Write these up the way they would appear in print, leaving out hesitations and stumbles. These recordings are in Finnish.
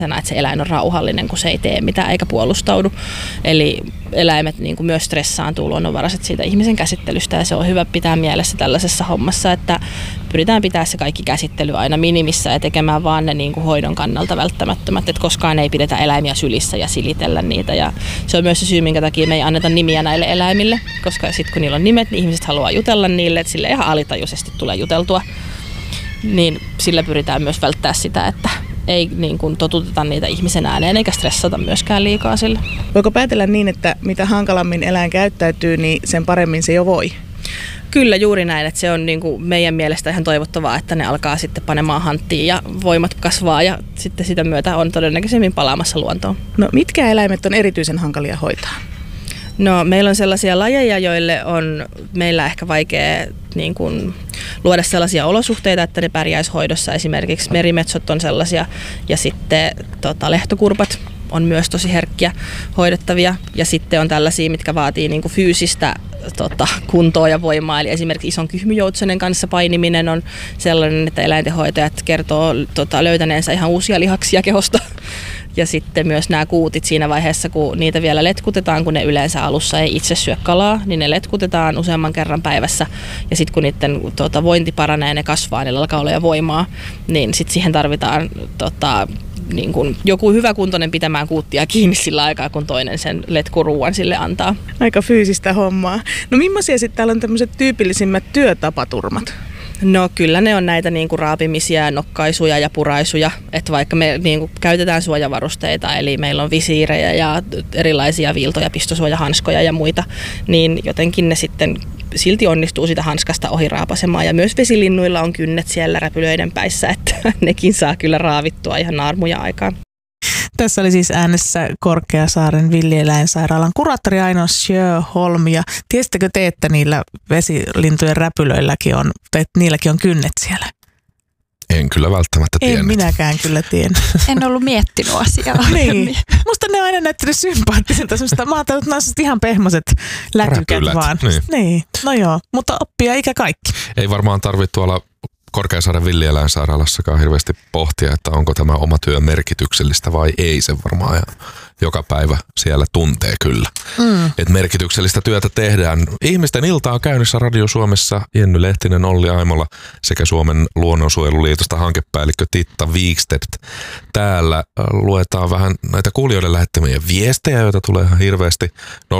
että se eläin on rauhallinen, kun se ei tee mitään eikä puolustaudu. Eli eläimet niin kuin myös stressaantuu luonnonvaraiset siitä ihmisen käsittelystä ja se on hyvä pitää mielessä tällaisessa hommassa, että pyritään pitää se kaikki käsittely aina minimissä ja tekemään vaan ne niin kuin hoidon kannalta välttämättömät, että koskaan ei pidetä eläimiä sylissä ja silitellä niitä ja se on myös se syy, minkä takia me ei anneta nimiä näille eläimille, koska sitten kun niillä on nimet, niin ihmiset haluaa jutella niille, että sille ihan alitajuisesti tulee juteltua. Niin sillä pyritään myös välttää sitä, että ei niin kuin totuteta niitä ihmisen ääneen eikä stressata myöskään liikaa sille. Voiko päätellä niin, että mitä hankalammin eläin käyttäytyy, niin sen paremmin se jo voi? Kyllä juuri näin, että se on niin kuin meidän mielestä ihan toivottavaa, että ne alkaa sitten panemaan hanttiin ja voimat kasvaa ja sitten sitä myötä on todennäköisemmin palaamassa luontoon. No mitkä eläimet on erityisen hankalia hoitaa? No meillä on sellaisia lajeja, joille on meillä ehkä vaikea niin kuin luoda sellaisia olosuhteita, että ne pärjäisi hoidossa. Esimerkiksi merimetsot on sellaisia ja sitten lehtokurpat on myös tosi herkkiä hoidettavia. Ja sitten on tällaisia, mitkä vaatii niin kuin fyysistä kuntoa ja voimaa. Eli esimerkiksi ison kyhmyjoutsenen kanssa painiminen on sellainen, että eläintenhoitajat kertoo löytäneensä ihan uusia lihaksia kehosta. Ja sitten myös nämä kuutit siinä vaiheessa, kun niitä vielä letkutetaan, kun ne yleensä alussa ei itse syö kalaa, niin ne letkutetaan useamman kerran päivässä. Ja sitten kun niiden vointi paranee ja ne kasvaa, niillä alkaa olla jo voimaa, niin sitten siihen tarvitaan niin kun joku hyväkuntoinen pitämään kuuttia kiinni sillä aikaa, kun toinen sen letkuruuan sille antaa. Aika fyysistä hommaa. No millaisia sitten täällä on tämmöiset tyypillisimmät työtapaturmat? No kyllä ne on näitä niin kuin raapimisia, nokkaisuja ja puraisuja, että vaikka me niin kuin käytetään suojavarusteita, eli meillä on visiirejä ja erilaisia viiltoja, pistosuojahanskoja ja muita, niin jotenkin ne sitten silti onnistuu sitä hanskasta ohi raapasemaan. Ja myös vesilinnuilla on kynnet siellä räpylöiden päissä, että nekin saa kyllä raavittua ihan naarmuja aikaan. Tässä oli siis äänessä Korkeasaaren villieläinsairaalan kuraattori Aino Sjöholm. Ja tiesittekö te, että niillä vesilintujen räpylöilläkin on, että niilläkin on kynnet siellä? En kyllä välttämättä tiennyt. En minäkään kyllä tiennyt. En ollut miettinyt asiaa. Niin. Musta ne on aina näyttänyt sympaattisilta. Mä ajattelin, että nämä on ihan pehmoiset lätykät vaan. Niin. No joo, mutta oppia ikä kaikki. Ei varmaan tarvitse tuolla Korkeasaaren villieläinsairaalassakaan hirveästi pohtia, että onko tämä oma työ merkityksellistä vai ei. Se varmaan joka päivä siellä tuntee kyllä. Että merkityksellistä työtä tehdään. Ihmisten ilta on käynnissä Radio Suomessa Jenny Lehtinen, Olli Aimola sekä Suomen luonnonsuojeluliitosta hankepäällikkö Titta Wikstedt. Täällä luetaan vähän näitä kuulijoiden lähettämiä viestejä, joita tulee ihan hirveästi. 0401455666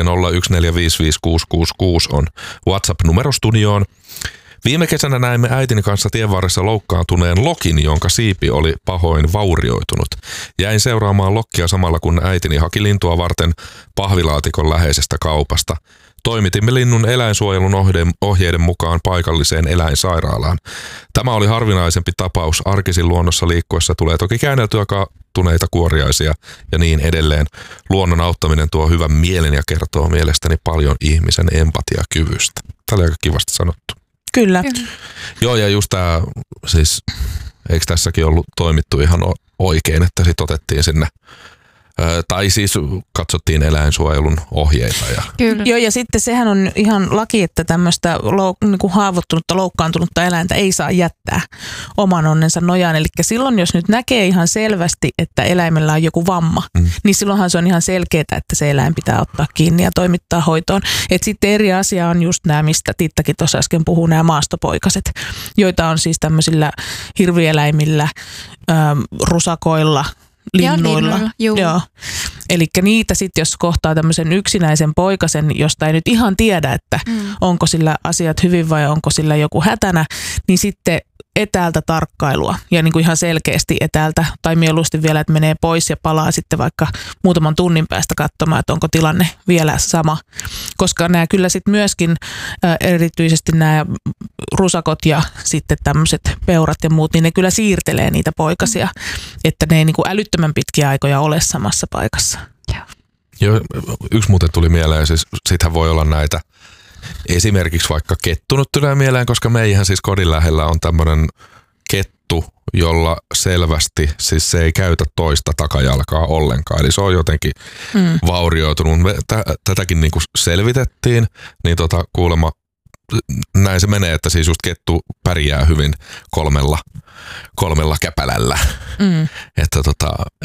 on WhatsApp-numero studioon. Viime kesänä näimme äitini kanssa tienvarressa loukkaantuneen lokin, jonka siipi oli pahoin vaurioitunut. Jäin seuraamaan lokkia samalla kun äitini haki lintua varten pahvilaatikon läheisestä kaupasta. Toimitimme linnun eläinsuojelun ohjeiden mukaan paikalliseen eläinsairaalaan. Tämä oli harvinaisempi tapaus. Arkisin luonnossa liikkuessa tulee toki käänneltyä kaatuneita kuoriaisia ja niin edelleen. Luonnon auttaminen tuo hyvän mielen ja kertoo mielestäni paljon ihmisen empatiakyvystä. Tämä oli aika kivasti sanottu. Kyllä. Joo, ja just tämä, siis eikö tässäkin ollut toimittu ihan oikein, että sit otettiin sinne, tai siis katsottiin eläinsuojelun ohjeita. Kyllä. Joo, ja sitten sehän on ihan laki, että tämmöistä niin haavoittunutta, loukkaantunutta eläintä ei saa jättää oman onnensa nojaan. Eli silloin, jos nyt näkee ihan selvästi, että eläimellä on joku vamma, niin silloinhan se on ihan selkeää, että se eläin pitää ottaa kiinni ja toimittaa hoitoon. Et sitten eri asia on just nämä, mistä Tittakin tuossa äsken puhuu, nämä maastopoikaset, joita on siis tämmöisillä hirvieläimillä, rusakoilla, linnuilla. Joo. Eli niitä sitten, jos kohtaa tämmöisen yksinäisen poikasen, josta ei nyt ihan tiedä, että onko sillä asiat hyvin vai onko sillä joku hätänä, niin sitten etäältä tarkkailua ja niin kuin ihan selkeästi etäältä tai mieluusti vielä, että menee pois ja palaa sitten vaikka muutaman tunnin päästä katsomaan, että onko tilanne vielä sama. Koska nämä kyllä sitten myöskin erityisesti nämä rusakot ja sitten tämmöiset peurat ja muut, niin ne kyllä siirtelee niitä poikasia, että ne ei niin kuin älyttömän pitkiä aikoja ole samassa paikassa. Joo, yksi muuten tuli mieleen, siis sittenhän voi olla näitä esimerkiksi vaikka kettu nyt tulee mieleen, koska meihän siis kodin lähellä on tämmöinen kettu, jolla selvästi siis se ei käytä toista takajalkaa ollenkaan. Eli se on jotenkin vaurioitunut. Me tätäkin niin kuin selvitettiin, niin kuulemma näin se menee, että siis just kettu pärjää hyvin kolmella käpälällä. Että